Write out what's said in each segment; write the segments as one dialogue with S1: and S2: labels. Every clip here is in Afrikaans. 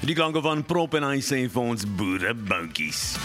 S1: Die klanke van Prop en hy sê vir ons boerebountjies.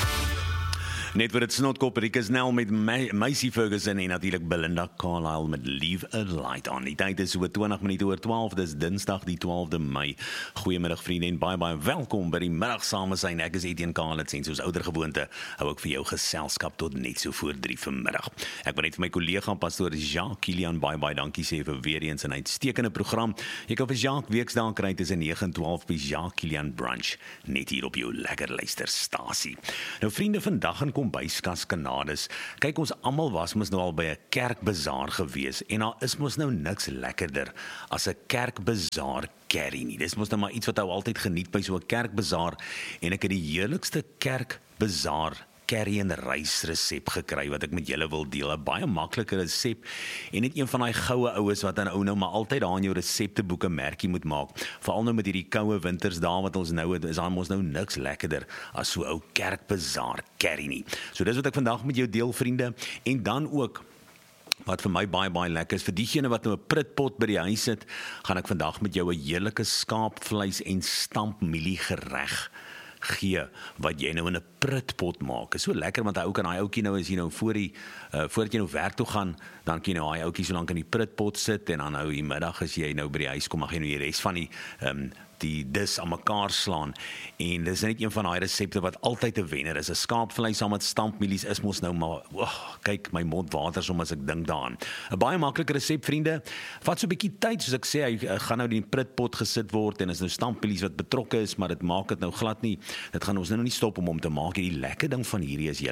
S1: Net vir het snotkop, Rieke Snell met Macy Ferguson en natuurlijk Belinda Carlisle met Leave a Light On. Die tyd is so 20 minute oor 12, dis dinsdag die 12de Mei. Goeiemiddag vriende en baie welkom by die middag saam met Ek is Etienne Kalitz en soos ouder gewoonte hou ek vir jou geselskap tot net so voor 3 vanmiddag. Ek wil net vir my kollega pastoor Jacques Kilian baie dankie sê vir weer eens 'n uitstekende program. Jy kan vir Jacques weksdae kry tussen 9 en 12 by Jacques Kilian Brunch, net hier op jou lekker luisterstasie. Nou vriende, vandag in Kombuiskas Kanades. Kyk, ons almal was mos nou al by 'n kerkbazaar gewees en daar is mos nou niks lekkerder as 'n kerkbazaar curry nie. Dis mos nou maar iets wat ou altyd geniet by so 'n kerkbazaar en ek het die heerlikste kerkbazaar curry en rys resep gekry wat ek met julle wil deel. 'n Baie maklike resep en net een van daai goue oues wat dan ou nou maar altyd daar in jou resepteboeke merkie moet maak. Veral nou met hierdie koue wintersdae wat ons nou het, is daar mos nou niks lekkerder as so ou kerkbazaar curry nie. So dis wat ek vandag met jou deel vriende en dan ook wat vir my baie lekker is, vir diegene wat nou 'n pritpot by die huis het, gaan ek vandag met jou 'n heerlike skaapvleis en stampmielie gereg gee, wat jy nou in 'n pritpot maak. Is so lekker, want hy ook kan daai ouetjie nou, as jy nou voordat jy nou werk toe gaan, dan kan jy nou daai ouetjie so lank in die pritpot sit, en dan nou die middag as jy nou by die huis kom, mag jy nou die res van die dis aan mekaar slaan, en dis net een van daai resepte wat altyd 'n wenner is. 'n Skaapvleis saam met stampmielies is mos nou maar, kyk, my mond water som as ek dink daaraan. 'n Baie maklike resep vriende, vat so 'n bietjie tyd, soos ek sê, hy gaan nou in die pritpot gesit word, en is nou stampmielies wat betrokke is, maar dit maak dit nou glad nie, dit gaan ons nou nie stop om te maak. Die lekker ding van hierdie is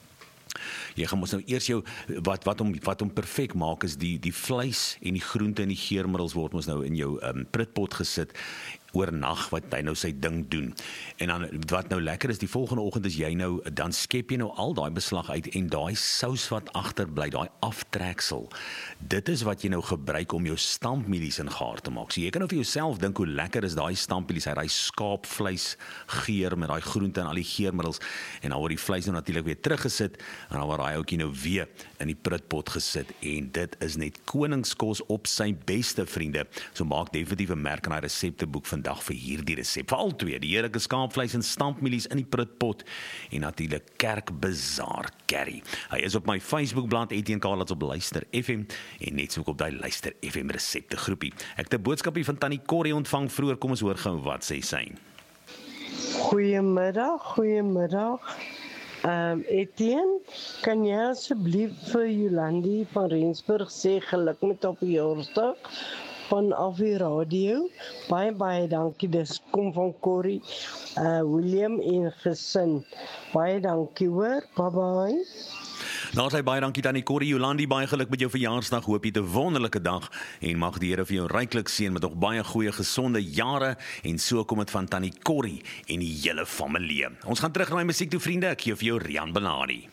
S1: jy gaan ons nou eers jou, wat hom perfek maak, is die vleis en die groente en die geurmiddels word ons nou in jou pritpot gesit, oornag wat hy nou sy ding doen. En dan wat nou lekker is, die volgende oggend is jy nou, dan skep jy nou al daai beslag uit, en daai sous wat agterbly, daai aftreksel, dit is wat jy nou gebruik om jou stampmielies in gaar te maak. So jy kan nou vir jouself dink hoe lekker is daai stampmielies, hy daai skaapvleis geur met daai groente en al die geurmiddels, en dan word die vleis nou natuurlik weer teruggesit, en dan word daai ouetjie nou weer in die pritpot gesit, en dit is net koningskos op sy beste vriende. So maak definitief 'n merk in daai resepteboek vandag vir hierdie resep. Vir al twee, die heerlike skaapvleis en stampmielies in die pritpot, en natuurlik kerkbazaar curry. Hy is op my Facebookblad Etienne Kalitz op Luister FM, en net soek op daai Luister FM resepte groepie. Ek het 'n boodskapie van Tannie Corrie ontvang vroeër, kom ons hoor gou wat sê sy.
S2: Goeiemiddag. Etienne, kan jy asseblief vir Jolandi van Rensburg sê geluk met op die verjaarsdag vanaf die radio? Baie dankie, dis kom van Corrie, William en gesin. Baie dankie hoor, bye.
S1: Nou sê baie dankie Tannie Corrie. Jolandi, baie geluk met jou verjaarsdag. Hoop jy 'n wonderlike dag, en mag die Here vir jou ryklik seën met nog baie goeie gesonde jare, en so kom dit van Tannie Corrie en die hele familie. Ons gaan terug na die musiek toe vriende. Ek gee vir jou Rian Benardi.